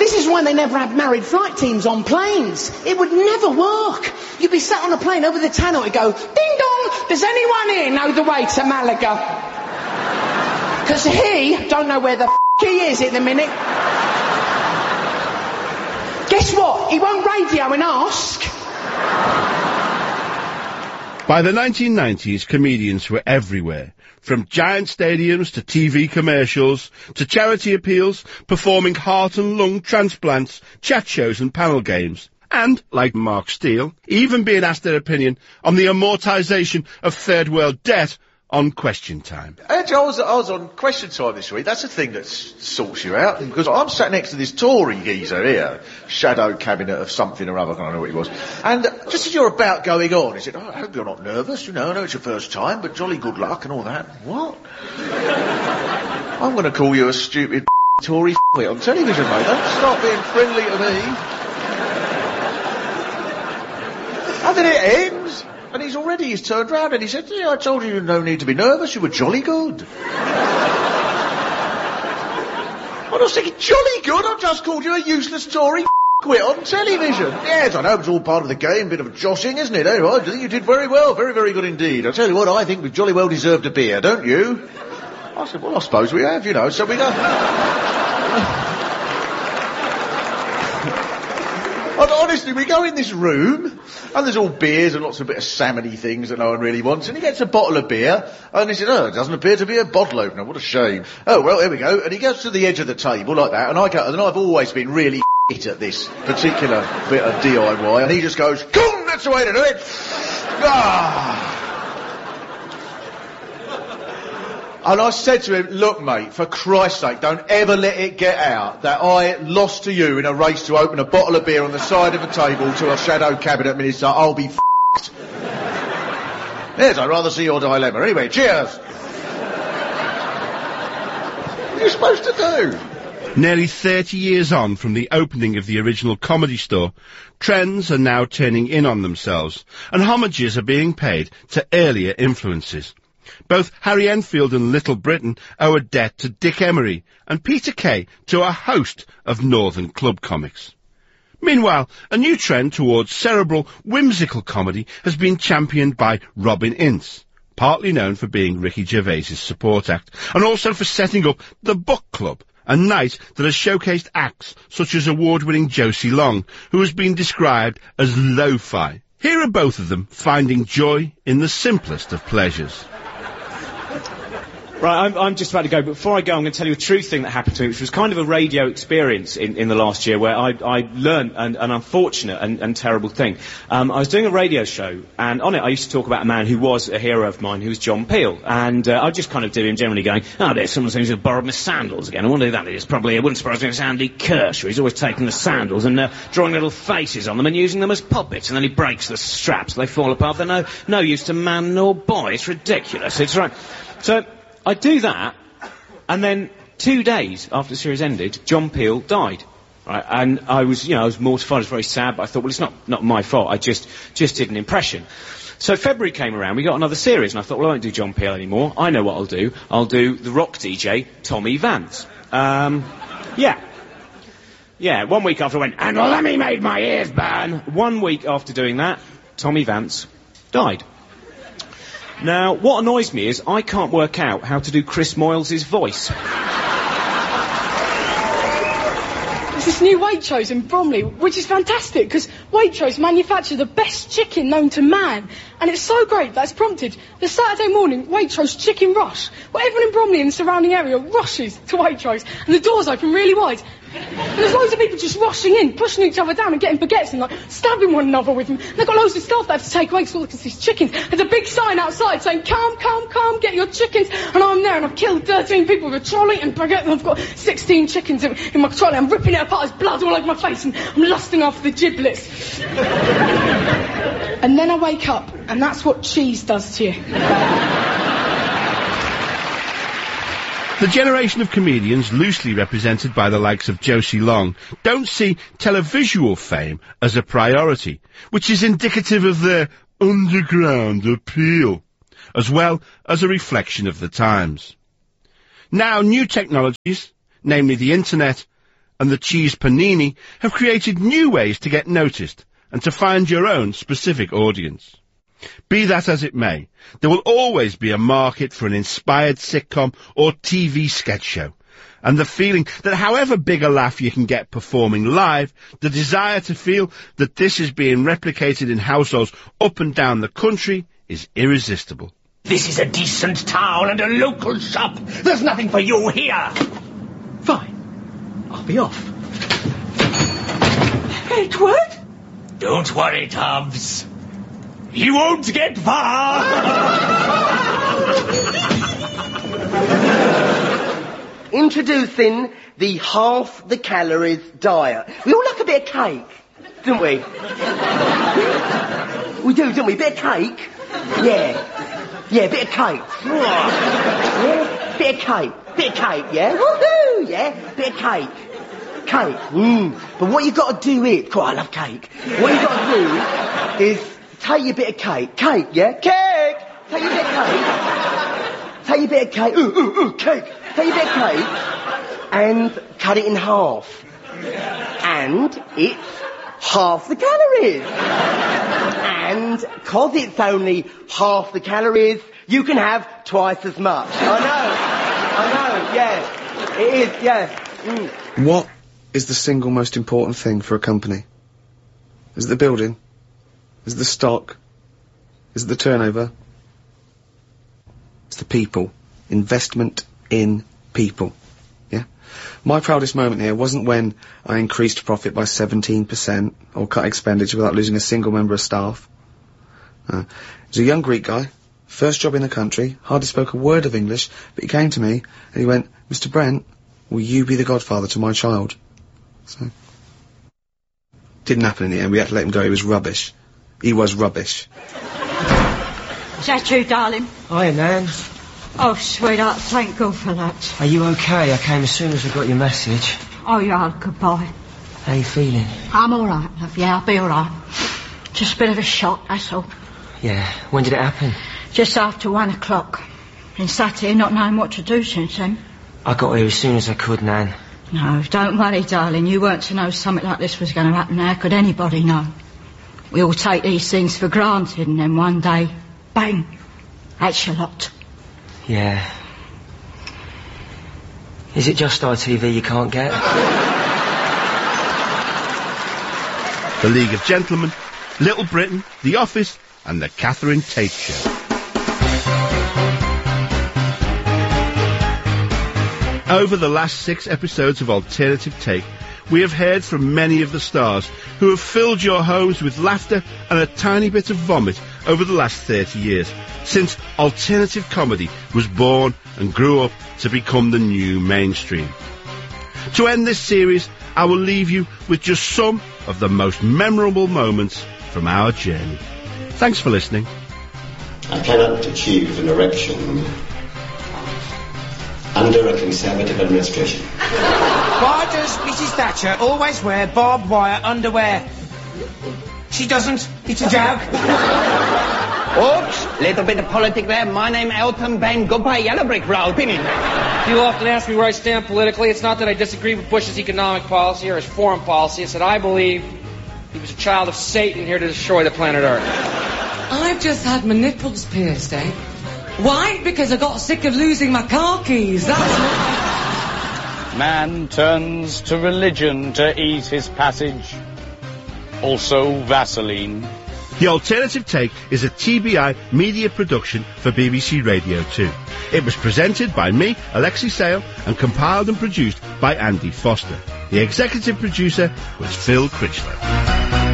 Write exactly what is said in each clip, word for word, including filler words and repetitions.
This is why they never have married flight teams on planes. It would never work. You'd be sat on a plane over the Channel and go, ding dong, does anyone here know the way to Malaga? Because he don't know where the f*** he is at the minute. Guess what? He won't radio and ask. By the nineteen nineties, comedians were everywhere. From giant stadiums to T V commercials to charity appeals, performing heart and lung transplants, chat shows and panel games. And, like Mark Steele, even being asked their opinion on the amortisation of third world debt on Question Time. Actually, I was, I was on Question Time this week. That's a thing that s- sorts you out, because I'm sat next to this Tory geezer here, shadow cabinet of something or other, I don't know what he was. And just as you're about going on, he said, oh, I hope you're not nervous, you know, I know it's your first time, but jolly good luck and all that. What? I'm going to call you a stupid Tory f***wit on television, mate. Don't start being friendly to me. And then it ends. And he's already, he's turned round and he said, yeah, I told you no need to be nervous, you were jolly good. And I was thinking, jolly good? I've just called you a useless Tory f***wit on television. Yes, I know, it's all part of the game, bit of joshing, isn't it? Oh, I think you did very well, very, very good indeed. I tell you what, I think we've jolly well deserved a beer, don't you? I said, well, I suppose we have, you know, so we go... And honestly, we go in this room, and there's all beers and lots of bit of salmon-y things that no one really wants, and he gets a bottle of beer, and he said, oh, it doesn't appear to be a bottle opener, what a shame. Oh, well, here we go, and he goes to the edge of the table like that, and I go, and I've always been really shit at this particular bit of D I Y, and he just goes, come, that's the way to do it! Ah! And I said to him, look, mate, for Christ's sake, don't ever let it get out that I lost to you in a race to open a bottle of beer on the side of a table to a shadow cabinet minister. I'll be f***ed. Yes, I'd rather see your dilemma. Anyway, cheers. What are you supposed to do? Nearly thirty years on from the opening of the original Comedy Store, trends are now turning in on themselves, and homages are being paid to earlier influences. Both Harry Enfield and Little Britain owe a debt to Dick Emery and Peter Kay to a host of Northern club comics. Meanwhile, a new trend towards cerebral, whimsical comedy has been championed by Robin Ince, partly known for being Ricky Gervais's support act, and also for setting up the Book Club, a night that has showcased acts such as award-winning Josie Long, who has been described as lo-fi. Here are both of them finding joy in the simplest of pleasures. Right, I'm, I'm just about to go, but before I go, I'm going to tell you a true thing that happened to me, which was kind of a radio experience in, in the last year, where I, I learned an, an unfortunate and, and terrible thing. Um, I was doing a radio show, and on it I used to talk about a man who was a hero of mine, who was John Peel, and uh, I just kind of do him generally going, oh, there's someone who's borrowed my sandals again. I wonder who that is. Probably, it wouldn't surprise me if it's Andy Kershaw. He's always taking the sandals and uh, drawing little faces on them and using them as puppets, and then he breaks the straps. They fall apart. They're no, no use to man nor boy. It's ridiculous. It's right. So... I do that, and then two days after the series ended, John Peel died. Right, and I was, you know, I was mortified, I was very sad, but I thought, well, it's not, not my fault, I just, just did an impression. So February came around, we got another series, and I thought, well, I won't do John Peel anymore, I know what I'll do, I'll do the rock D J, Tommy Vance. Um, yeah. Yeah, one week after I went, and Lemmy made my ears burn. One week after doing that, Tommy Vance died. Now, what annoys me is I can't work out how to do Chris Moyles' voice. There's this new Waitrose in Bromley, which is fantastic, because Waitrose manufacture the best chicken known to man. And it's so great that it's prompted the Saturday morning Waitrose chicken rush, where everyone in Bromley and the surrounding area rushes to Waitrose, and the doors open really wide. And there's loads of people just rushing in, pushing each other down and getting baguettes and, like, stabbing one another with them. And they've got loads of staff that have to take away because all they can see is chickens. There's a big sign outside saying, come, come, come, get your chickens. And I'm there and I've killed thirteen people with a trolley and baguette, and I've got sixteen chickens in, in my trolley. I'm ripping it apart, there's blood all over my face, and I'm lusting after the giblets. And then I wake up, and that's what cheese does to you. The generation of comedians, loosely represented by the likes of Josie Long, don't see televisual fame as a priority, which is indicative of their underground appeal, as well as a reflection of the times. Now, new technologies, namely the internet, and the cheese panini have created new ways to get noticed and to find your own specific audience. Be that as it may, there will always be a market for an inspired sitcom or T V sketch show, and the feeling that however big a laugh you can get performing live, the desire to feel that this is being replicated in households up and down the country is irresistible. This is a decent town and a local shop. There's nothing for you here. Fine. I'll be off. Edward? Don't worry, Tubbs. He won't get far. Introducing the half the calories diet. We all like a bit of cake, don't we? We do, don't we? Bit of cake? Yeah. Yeah, bit of cake. Yeah, bit of cake. Bit of cake, yeah? Woohoo! Yeah, bit of cake. Cake. Mmm. But what you got to do is... God, I love cake. What you got to do is take your bit of cake. Cake, yeah? Cake! Take your bit of cake. Take your bit of cake. Ooh, ooh, ooh, cake. Take your bit of cake and cut it in half. And it's half the calories. And cause it's only half the calories, you can have twice as much. I know. I know, yeah. It is, yeah. Mm. What is the single most important thing for a company? Is it the building? Is it the stock? Is it the turnover? It's the people. Investment in people. Yeah? My proudest moment here wasn't when I increased profit by seventeen percent or cut expenditure without losing a single member of staff. Uh, he was a young Greek guy, first job in the country, hardly spoke a word of English, but he came to me and he went, Mister Brent, will you be the godfather to my child? So, didn't happen in the end. We had to let him go. He was rubbish. He was rubbish. Is that you, darling? Hiya, Nan. Oh, sweetheart, thank God for that. Are you okay? I came as soon as I got your message. Oh, yeah, goodbye. How you feeling? I'm all right, love. Yeah, I'll be all right. Just a bit of a shock, that's all. Yeah. When did it happen? Just after one o'clock. Been sat here not knowing what to do since then. I got here as soon as I could, Nan. No, don't worry, darling. You weren't to know something like this was going to happen. How could anybody know? We all take these things for granted, and then one day, bang, that's your lot. Yeah. Is it just I T V you can't get? The League of Gentlemen, Little Britain, The Office, and The Catherine Tate Show. Over the last six episodes of Alternative Take, we have heard from many of the stars who have filled your homes with laughter and a tiny bit of vomit over the last thirty years, since alternative comedy was born and grew up to become the new mainstream. To end this series, I will leave you with just some of the most memorable moments from our journey. Thanks for listening. I cannot achieve an erection under a Conservative administration. Why does Missus Thatcher always wear barbed wire underwear? She doesn't. It's a joke. Oops, little bit of politics there. My name Elton Ben. Goodbye, Yellow Brick Road. Opinion. People often ask me where I stand politically. It's not that I disagree with Bush's economic policy or his foreign policy. It's that I believe he was a child of Satan here to destroy the planet Earth. I've just had my nipples pierced, eh? Why? Because I got sick of losing my car keys. That's why. Man turns to religion to ease his passage. Also Vaseline. The Alternative Take is a T B I media production for B B C Radio two. It was presented by me, Alexi Sale, and compiled and produced by Andy Foster. The executive producer was Phil Critchlow.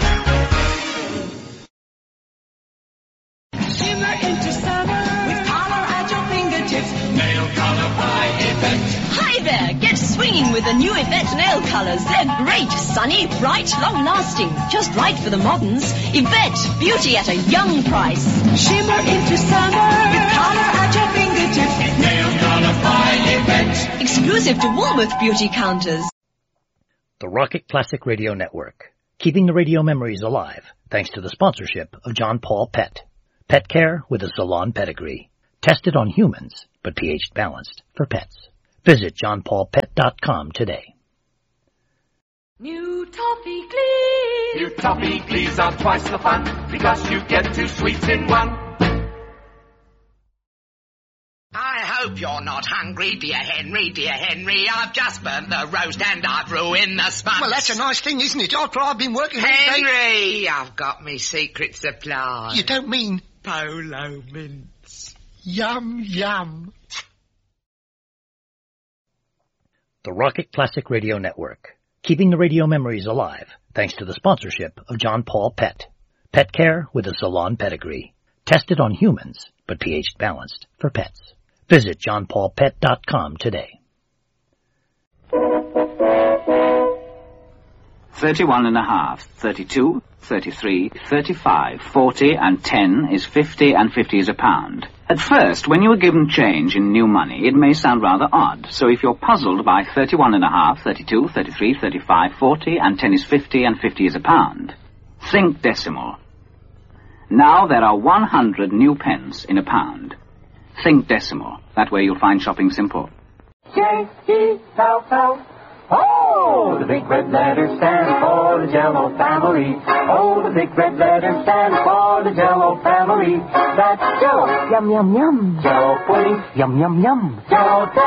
Swinging with the new Yvette nail colours. They're great, sunny, bright, long-lasting. Just right for the moderns. Yvette, beauty at a young price. Shimmer into summer. With colour at your fingertips. Nail colour by Yvette. Exclusive to Woolworth beauty counters. The Rocket Classic Radio Network. Keeping the radio memories alive thanks to the sponsorship of John Paul Pet. Pet care with a salon pedigree. Tested on humans, but pH balanced for pets. Visit john paul pet dot com today. New Toffee Glees. New Toffee Glees are twice the fun, because you get two sweets in one. I hope you're not hungry, dear Henry, dear Henry. I've just burnt the roast and I've ruined the sponge. Well, that's a nice thing, isn't it? After I've been working... Henry, I've got me secret supply. You don't mean... Polo mints. Yum, yum. The Rocket Classic Radio Network. Keeping the radio memories alive, thanks to the sponsorship of John Paul Pet. Pet care with a salon pedigree. Tested on humans, but pH balanced for pets. Visit john paul pet dot com today. Thirty-one and a half, thirty-two, thirty-three, thirty-five, forty, and ten is fifty, and fifty is a pound. At first, when you are given change in new money, it may sound rather odd. So if you're puzzled by thirty-one and a half, thirty-two, thirty-three, thirty-five, forty, and ten is fifty, and fifty is a pound, think decimal. Now there are one hundred new pence in a pound. Think decimal. That way you'll find shopping simple. J E L L. Oh, the big red letters stand for the Jell-O family. Oh, the big red letters stand for the Jell-O family. That's Jell-O. Yum, yum, yum. Jell-O pudding. Yum, yum, yum. Jell-O